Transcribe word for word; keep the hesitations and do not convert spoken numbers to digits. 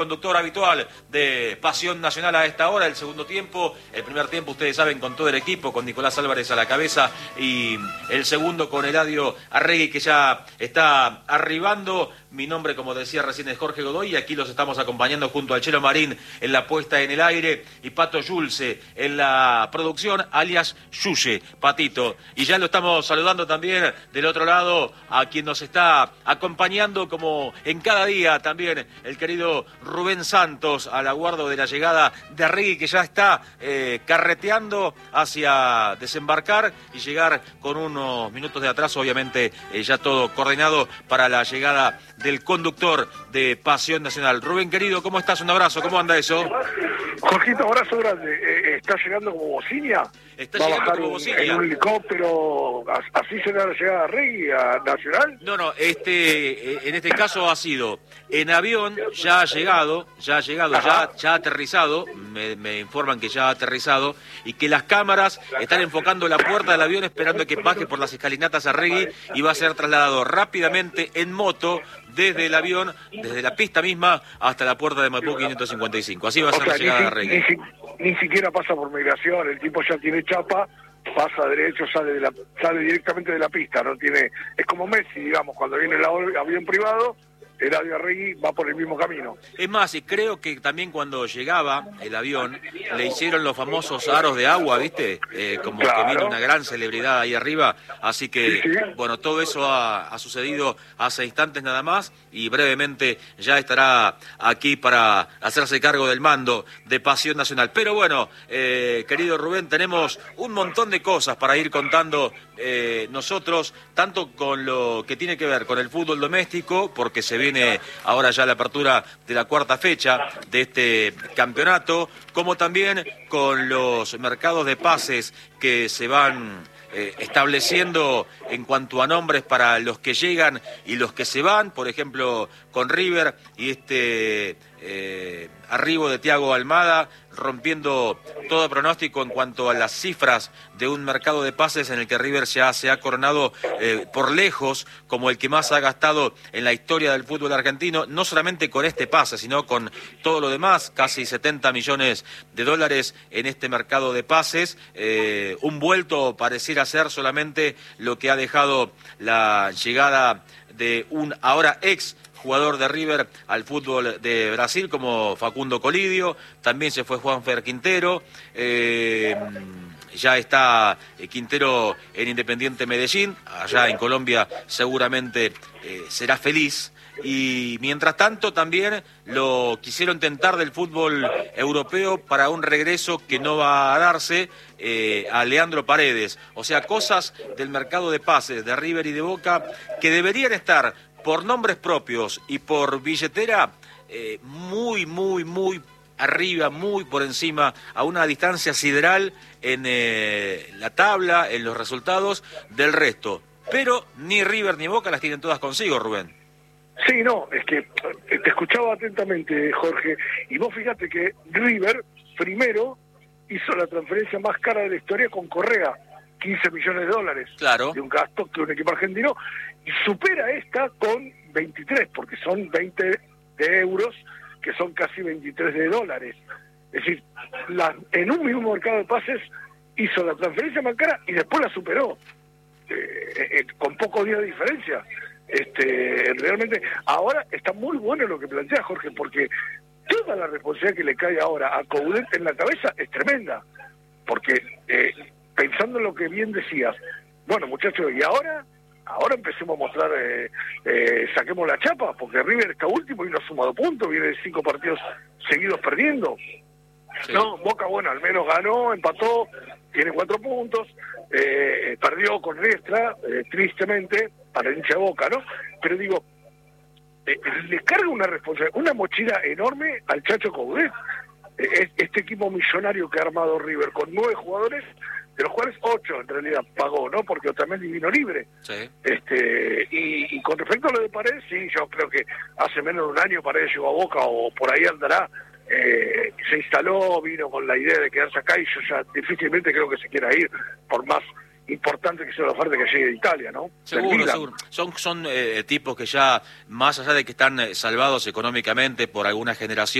Conductor habitual de Pasión Nacional a esta hora, el segundo tiempo. El primer tiempo, ustedes saben, con todo el equipo, con Nicolás Álvarez a la cabeza, y el segundo con Eladio Arregui, que ya está arribando. Mi nombre, como decía recién, es Jorge Godoy, y aquí los estamos acompañando junto al Chelo Marín en la puesta en el aire, y Pato Yulce en la producción, alias Yuye, Patito. Y ya lo estamos saludando también del otro lado a quien nos está acompañando, como en cada día también, el querido Rubén Santos, al aguardo de la llegada de Arregui, que ya está eh, carreteando hacia desembarcar y llegar con unos minutos de atraso, obviamente eh, ya todo coordinado para la llegada del conductor de Pasión Nacional. Rubén, querido, ¿cómo estás? Un abrazo, ¿cómo anda eso? Jorgito, abrazo grande. Eh, ¿Está llegando como bocina? Está ¿Va a llegando bajar como un, bocina. en un helicóptero? ¿Así será la llegada de Arregui a Nacional? No, no, este, en este caso ha sido en avión, ya ha llegado, ya ha llegado, ya, ya ha aterrizado, me, me informan que ya ha aterrizado, y que las cámaras están enfocando la puerta del avión esperando que baje por las escalinatas Arregui, y va a ser trasladado rápidamente en moto desde el avión, desde la pista misma hasta la puerta de Maipú quinientos cincuenta y cinco. Así va a ser O sea, la llegada ni, de Arregui. Ni, ni siquiera pasa por migración, el tipo ya tiene chapa, pasa derecho, sale de la, sale directamente de la pista, no tiene, es como Messi, digamos, cuando viene el avión privado, Eladio Arregui va por el mismo camino. Es más, y creo que también cuando llegaba el avión, le hicieron los famosos aros de agua, ¿viste? Eh, como Claro. que vino una gran celebridad ahí arriba, así que, Sí, sí. bueno, todo eso ha, ha sucedido hace instantes nada más, y brevemente ya estará aquí para hacerse cargo del mando de Pasión Nacional. Pero bueno, eh, querido Rubén, tenemos un montón de cosas para ir contando eh, nosotros, tanto con lo que tiene que ver con el fútbol doméstico, porque se viene ahora ya la apertura de la cuarta fecha de este campeonato, como también con los mercados de pases que se van eh, estableciendo en cuanto a nombres para los que llegan y los que se van, por ejemplo con River y este eh, arribo de Thiago Almada, rompiendo todo pronóstico en cuanto a las cifras de un mercado de pases en el que River ya se ha coronado eh, por lejos como el que más ha gastado en la historia del fútbol argentino, no solamente con este pase, sino con todo lo demás, casi setenta millones de dólares en este mercado de pases, eh, un vuelto pareciera ser solamente lo que ha dejado la llegada de un ahora ex jugador de River al fútbol de Brasil como Facundo Colidio, también se fue Juanfer Quintero, eh, ya está Quintero en Independiente Medellín, allá en Colombia seguramente eh, será feliz, y mientras tanto también lo quisieron tentar del fútbol europeo para un regreso que no va a darse eh, a Leandro Paredes, o sea, cosas del mercado de pases de River y de Boca que deberían estar por nombres propios y por billetera, eh, muy, muy, muy arriba, muy por encima, a una distancia sideral en eh, la tabla, en los resultados del resto. Pero ni River ni Boca las tienen todas consigo, Rubén. Sí, no, es que te escuchaba atentamente, Jorge, y vos fíjate que River primero hizo la transferencia más cara de la historia con Correa, quince millones de dólares, Claro. de un gasto que un equipo argentino, y supera esta con veintitrés, porque son veinte de euros, que son casi veintitrés de dólares. Es decir, la, en un mismo mercado de pases hizo la transferencia más cara y después la superó, eh, eh, con pocos días de diferencia. Este, realmente, ahora está muy bueno lo que plantea Jorge, porque toda la responsabilidad que le cae ahora a Coudet en la cabeza es tremenda, porque eh, pensando en lo que bien decías, bueno muchachos, y ahora ahora empecemos a mostrar, eh, eh, saquemos la chapa, porque River está último y no ha sumado puntos, viene de cinco partidos seguidos perdiendo. Sí. No, Boca, bueno, al menos ganó, empató, tiene cuatro puntos, eh, perdió con Riestra, eh, tristemente, para el hincha de Boca, ¿no? Pero digo, eh, le carga una responsabilidad, una mochila enorme al Chacho Coudet. Eh, este equipo millonario que ha armado River con nueve jugadores, de los cuales ocho en realidad pagó, ¿no? Porque Otamendi vino libre. Sí. Este, y, y con respecto a lo de Paredes, sí, yo creo que hace menos de un año Paredes llegó a Boca, o por ahí andará, eh, se instaló, vino con la idea de quedarse acá, y yo ya difícilmente creo que se quiera ir, por más importante que sea la oferta que llegue de Italia, ¿no? Seguro, seguro. Son, son eh, tipos que ya, más allá de que están eh, salvados económicamente por alguna generación,